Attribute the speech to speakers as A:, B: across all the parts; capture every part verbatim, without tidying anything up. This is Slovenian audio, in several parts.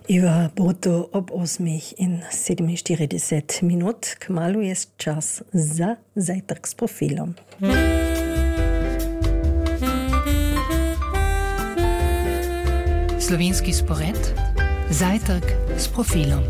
A: Über boto ob osmih in sedeminštirideset minut, kmalu jest czas za zajtrk z profilom.
B: Slovenski spored, zajtrk s profilom.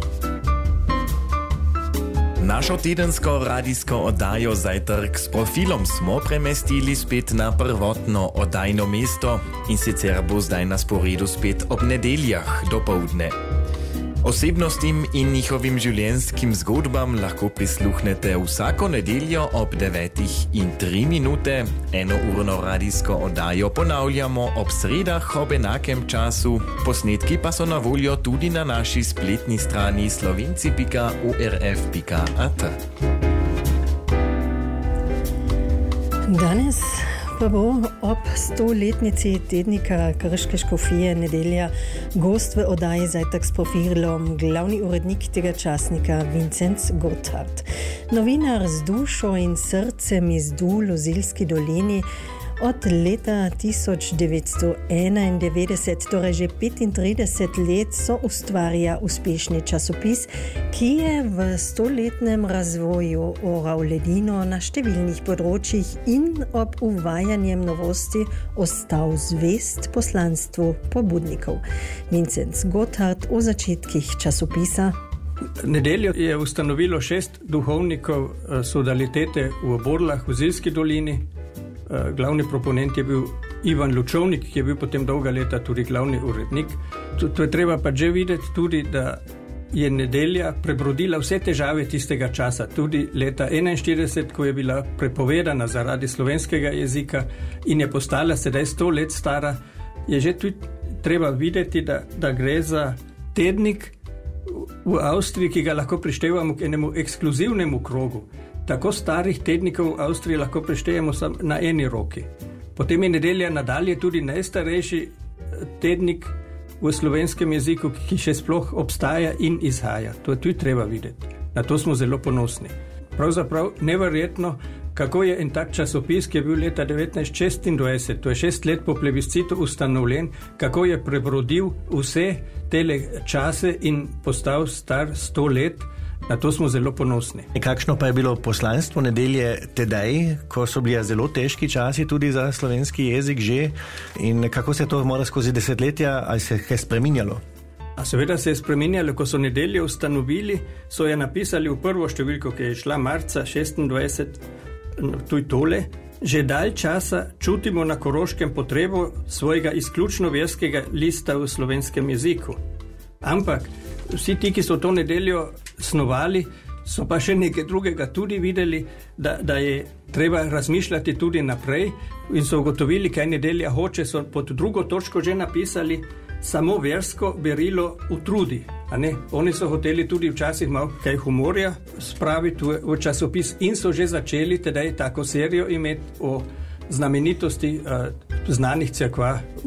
C: Našo tedensko radijsko oddajo Zajtrk s profilom smo premestili spet na prvotno oddajno mesto in sicer bo zdaj na sporedu spet ob nedeljah dopoldne. Osebnostim in njihovim življenjskim zgodbam lahko prisluhnete vsako nedeljo ob devetih in tri minute. Enourno radijsko oddajo ponavljamo ob sredah ob enakem času. Posnetki pa so na voljo tudi na naši spletni strani slovenci pika u r f pika a t.
A: Danes pa bo ob stoletnici tednika Krške škofije nedelja gost v oddaji Zajtrk s profilom, glavni urednik tega časnika Vincenc Gotthard. Novinar z dušo in srcem iz Dul v Zilski dolini od leta tisoč devetsto enaindevetdeset, torej že petintrideset let, so ustvarja uspešni časopis, ki je v stoletnem razvoju oral ledino na številnih področjih in ob uvajanjem novosti ostal zvest poslanstvu pobudnikov. Vincenc Gotthard o začetkih časopisa.
D: Nedeljo je ustanovilo šest duhovnikov sodalitete v Oborlah v Zilski dolini. Glavni proponent je bil Ivan Lučovnik, ki je bil potem dolga leta tudi glavni urednik. To, to je treba pa že videti tudi, da je nedelja prebrodila vse težave tistega časa, tudi leta enainštirideset, ko je bila prepovedana zaradi slovenskega jezika in je postala sedaj sto let stara, je že tudi treba videti, da, da gre za tednik v Avstriji, ki ga lahko prištevamo k enemu ekskluzivnemu krogu. Tako starih tednikov v Avstriji lahko preštejemo samo na eni roki. Potem je nedelja nadalje tudi najstarejši tednik v slovenskem jeziku, ki še sploh obstaja in izhaja. To je tudi treba videti. Na to smo zelo ponosni. Pravzaprav neverjetno, kako je en tak časopis, ki je bil leta devetnajststo šestindvajset, to je šest let po plebiscitu ustanovljen, kako je prebrodil vse tele čase in postal star sto let. Na to smo zelo ponosni.
E: Kakšno pa je bilo poslanstvo nedelje tedaj, ko so bili zelo težki časi tudi za slovenski jezik že, in kako se to mora skozi desetletja, ali se je spreminjalo?
D: A seveda se je spreminjalo, ko so nedelje ustanovili, so je napisali v prvo številko, ki je šla marca šestindvajset, tuj tole. Že dalj časa čutimo na Koroškem potrebo svojega izključno verskega lista v slovenskem jeziku. Ampak vsi ti, ki so to nedeljo snovali, so pa še nekaj drugega tudi videli, da, da je treba razmišljati tudi naprej in so ugotovili, kaj nedelja hoče, so pod drugo točko že napisali samo versko berilo utrudi. A ne? Oni so hoteli tudi včasih malo kaj humorja spraviti v, v časopis in so že začeli tedaj tako serijo imeti o znamenitosti uh, znanih cerkva